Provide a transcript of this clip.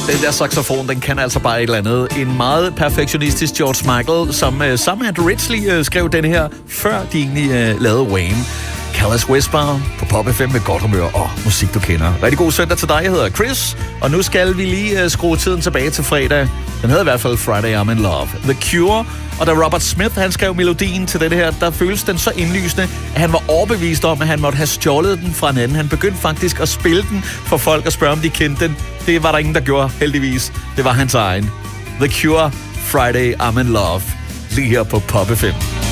Den der saxofon, den kan altså bare et eller andet. En meget perfektionistisk George Michael, som sammen med Andrew Ridgeley skrev den her, før de egentlig lavede Wham. Careless Whisper på Pop FM med godt humør og musik, du kender. Rigtig god søndag til dig. Jeg hedder Chris, og nu skal vi lige skrue tiden tilbage til fredag. Den hedder i hvert fald Friday I'm in Love. The Cure. Og da Robert Smith, han skrev melodien til det her, der føles den så indlysende, at han var overbevist om, at han måtte have stjålet den fra en anden. Han begyndte faktisk at spille den for folk og spørge, om de kendte den. Det var der ingen, der gjorde, heldigvis. Det var hans egen. The Cure, Friday I'm in Love. Lige her på Pop FM.